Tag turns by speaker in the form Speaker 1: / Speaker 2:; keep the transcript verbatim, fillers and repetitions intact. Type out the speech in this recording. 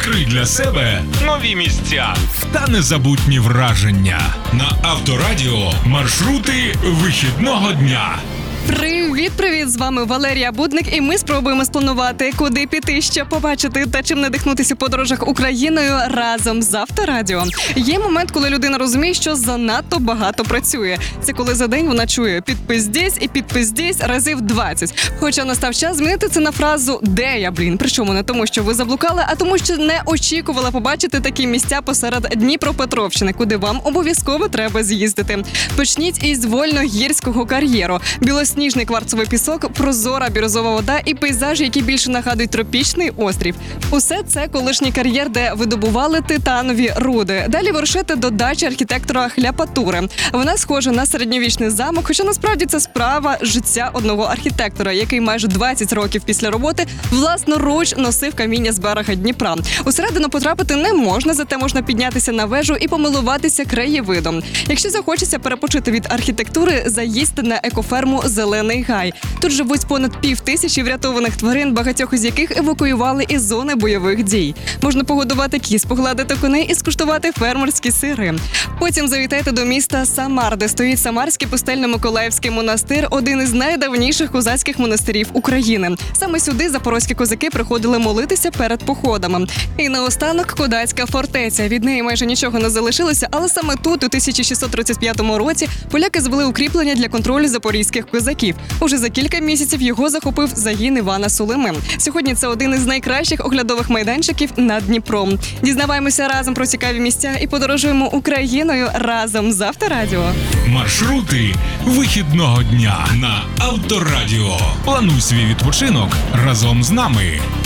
Speaker 1: Відкрий для себе нові місця та незабутні враження. На Авторадіо маршрути вихідного дня.
Speaker 2: Привіт-привіт! З вами Валерія Будник, і ми спробуємо спланувати, куди піти, що побачити та чим надихнутися у подорожах Україною разом з Авторадіо. Є момент, коли людина розуміє, що занадто багато працює. Це коли за день вона чує «підпис здесь» і «підпис здесь» разів двадцять. Хоча настав час змінити це на фразу «де я, блін?». Причому не тому, що ви заблукали, а тому, що не очікувала побачити такі місця посеред Дніпропетровщини, куди вам обов'язково треба з'їздити. Почніть із Вольногірського кар'єру. Білосніжний кварцовий пісок, прозора бірюзова вода і пейзажі, які більше нагадують тропічний острів. Усе це колишній кар'єр, де видобували титанові руди. Далі вирушите до дачі архітектора Хляпатури. Вона схожа на середньовічний замок, хоча насправді це справа життя одного архітектора, який майже двадцять років після роботи власноруч носив каміння з берега Дніпра. Усередину потрапити не можна, зате можна піднятися на вежу і помилуватися краєвидом. Якщо захочеться перепочити від архітектури, заїздьте на екоферму «Зелений гай». Тут живуть понад пів тисячі врятованих тварин, багатьох із яких евакуювали із зони бойових дій. Можна погодувати кіз, погладити коней і скуштувати фермерські сири. Потім завітайте до міста Самар, де стоїть Самарський пустельно-миколаївський монастир, один із найдавніших козацьких монастирів України. Саме сюди запорозькі козаки приходили молитися перед походами. І наостанок Кодацька фортеця. Від неї майже нічого не залишилося, але саме тут, у тисяча шістсот тридцять п'ятому році, поляки звели укріплення для контролю запорізьких козаків. Уже за кілька місяців його захопив загін Івана Сулими. Сьогодні це один із найкращих оглядових майданчиків над Дніпром. Дізнаваємося разом про цікаві місця і подорожуємо Україною разом з Авторадіо.
Speaker 1: Маршрути вихідного дня на Авторадіо. Плануй свій відпочинок разом з нами.